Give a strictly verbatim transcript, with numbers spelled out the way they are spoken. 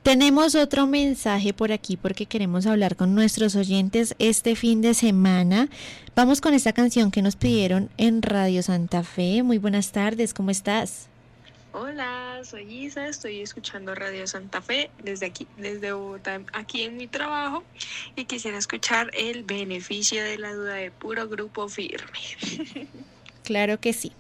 Tenemos otro mensaje por aquí porque queremos hablar con nuestros oyentes este fin de semana. Vamos con esta canción que nos pidieron en Radio Santa Fe. Muy buenas tardes, ¿cómo estás? Hola, soy Isa, estoy escuchando Radio Santa Fe desde aquí, desde Bogotá, aquí en mi trabajo, y quisiera escuchar El beneficio de la duda de Puro Grupo Firme. Claro que sí.